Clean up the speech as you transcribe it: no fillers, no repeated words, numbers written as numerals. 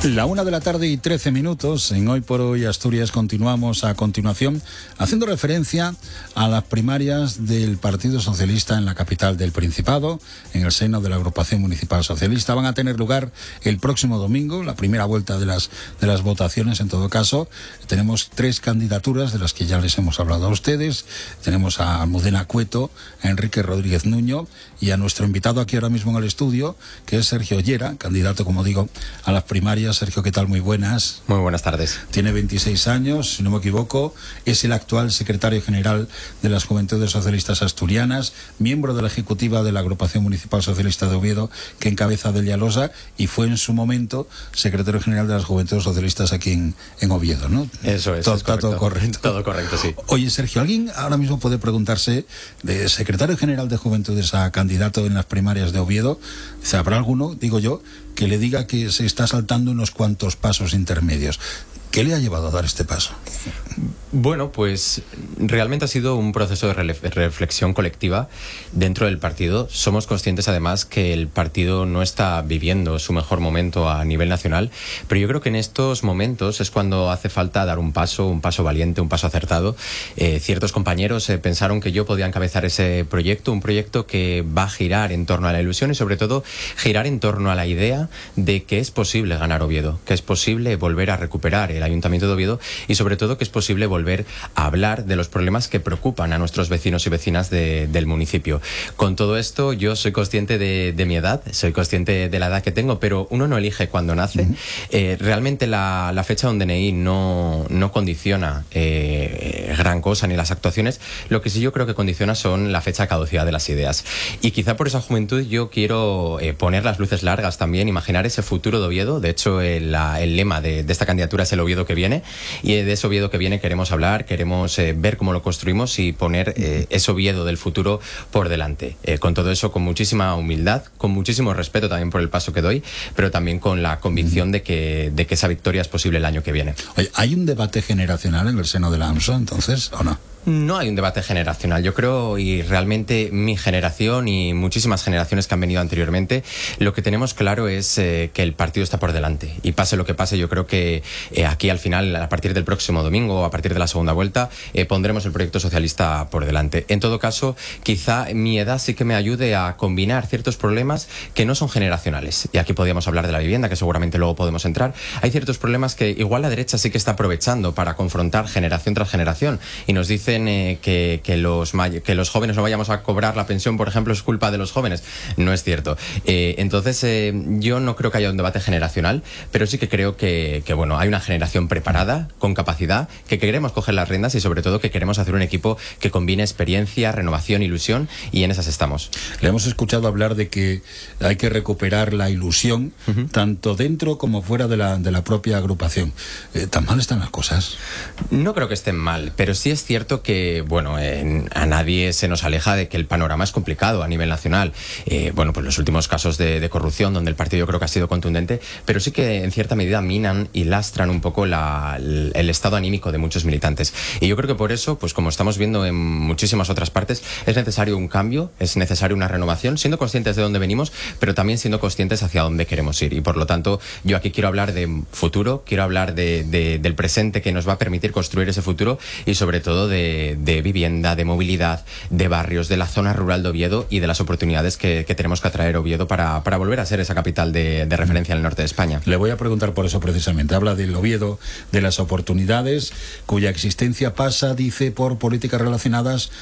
La 1:13 en Hoy por Hoy Asturias. Continuamos a continuación haciendo referencia a las primarias del Partido Socialista en la capital del Principado, en el seno de la Agrupación Municipal Socialista. Van a tener lugar el próximo domingo, la primera vuelta de las votaciones. En todo caso, tenemos 3 candidaturas de las que ya les hemos hablado a ustedes. Tenemos a Almudena Cueto, a Enrique Rodríguez Nuño y a nuestro invitado aquí ahora mismo en el estudio, que es Sergio Llera, candidato, como digo, a las primarias. Sergio, ¿qué tal? Muy buenas. Muy buenas tardes. Tiene 26 años, si no me equivoco, es el actual secretario general de las Juventudes Socialistas Asturianas, miembro de la ejecutiva de la Agrupación Municipal Socialista de Oviedo, que encabeza Delia Losa, y fue en su momento secretario general de las Juventudes Socialistas aquí en Oviedo, ¿no? Eso es. Está todo correcto. Todo correcto, sí. Oye, Sergio, ¿alguien ahora mismo puede preguntarse, de secretario general de Juventudes a candidato en las primarias de Oviedo, ¿habrá alguno, digo yo, que le diga que se está saltando unos cuantos pasos intermedios? ¿Qué le ha llevado a dar este paso? Bueno, pues realmente ha sido un proceso de reflexión colectiva dentro del partido. Somos conscientes además que el partido no está viviendo su mejor momento a nivel nacional, pero yo creo que en estos momentos es cuando hace falta dar un paso valiente, un paso acertado. Ciertos compañeros pensaron que yo podía encabezar ese proyecto, un proyecto que va a girar en torno a la ilusión y sobre todo girar en torno a la idea de que es posible ganar Oviedo, que es posible volver a recuperar el Ayuntamiento de Oviedo y sobre todo que es posible volver a hablar de los problemas que preocupan a nuestros vecinos y vecinas del municipio. Con todo esto, yo soy consciente de mi edad, soy consciente de la edad que tengo, pero uno no elige cuando nace. Realmente la fecha de un DNI no condiciona gran cosa ni las actuaciones. Lo que sí yo creo que condiciona son la fecha de caducidad de las ideas. Y quizá por esa juventud yo quiero poner las luces largas también, imaginar ese futuro de Oviedo. De hecho, el lema de esta candidatura es el Oviedo que viene, y de ese Oviedo que viene queremos hablar, queremos ver cómo lo construimos y poner ese Oviedo del futuro por delante. Con todo eso, con muchísima humildad, con muchísimo respeto también por el paso que doy, pero también con la convicción de que esa victoria es posible el año que viene. Oye, ¿hay un debate generacional en el seno de la AMSO, entonces, o no? No hay un debate generacional, yo creo, y realmente mi generación y muchísimas generaciones que han venido anteriormente, lo que tenemos claro es que el partido está por delante. Y pase lo que pase, yo creo que aquí al final, a partir del próximo domingo, a partir de la segunda vuelta, pondremos el proyecto socialista por delante. En todo caso, quizá mi edad sí que me ayude a combinar ciertos problemas que no son generacionales. Y aquí podríamos hablar de la vivienda, que seguramente luego podemos entrar. Hay ciertos problemas que igual la derecha sí que está aprovechando para confrontar generación tras generación y nos dicen que los jóvenes no vayamos a cobrar la pensión, por ejemplo, es culpa de los jóvenes. No es cierto. Entonces, yo no creo que haya un debate generacional, pero sí que creo que bueno, hay una generación preparada, con capacidad, que queremos coger las riendas y sobre todo que queremos hacer un equipo que combine experiencia, renovación, ilusión, y en esas estamos. Le hemos escuchado hablar de que hay que recuperar la ilusión, tanto dentro como fuera de la propia agrupación. ¿Tan mal están las cosas? No creo que estén mal, pero sí es cierto que, bueno, a nadie se nos aleja de que el panorama es complicado a nivel nacional. Bueno, pues los últimos casos de corrupción, donde el partido yo creo que ha sido contundente, pero sí que en cierta medida minan y lastran un poco el estado anímico de muchos militantes. Y yo creo que por eso, pues como estamos viendo en muchísimas otras partes, es necesario un cambio, es necesario una renovación, siendo conscientes de dónde venimos, pero también siendo conscientes hacia dónde queremos ir. Y por lo tanto, yo aquí quiero hablar de futuro, quiero hablar del presente que nos va a permitir construir ese futuro y sobre todo de vivienda, de movilidad, de barrios, de la zona rural de Oviedo y de las oportunidades que tenemos que atraer a Oviedo para volver a ser esa capital de referencia en el norte de España. Le voy a preguntar por eso precisamente. Habla del Oviedo, de las oportunidades, cuya existencia pasa, dice, por políticas relacionadas